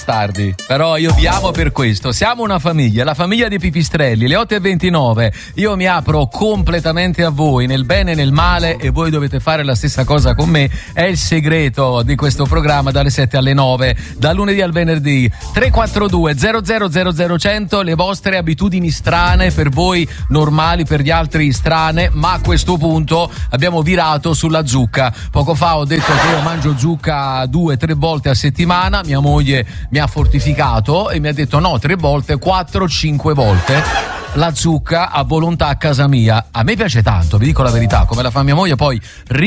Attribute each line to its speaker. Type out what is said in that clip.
Speaker 1: bastardi, però io vi amo per questo. Siamo una famiglia, la famiglia dei Pipistrelli. Le 8:29, io mi apro completamente a voi, nel bene e nel male, e voi dovete fare la stessa cosa con me. È il segreto di questo programma, dalle 7 alle 9, da lunedì al venerdì. 342 00 100, le vostre abitudini strane, per voi normali, per gli altri strane, ma a questo punto abbiamo virato sulla zucca. Poco fa ho detto che io mangio zucca 2-3 volte a settimana, mia moglie mi ha fortificato e mi ha detto no, 3 volte, 4-5 volte la zucca a volontà a casa mia. A me piace tanto, vi dico la verità, come la fa mia moglie, poi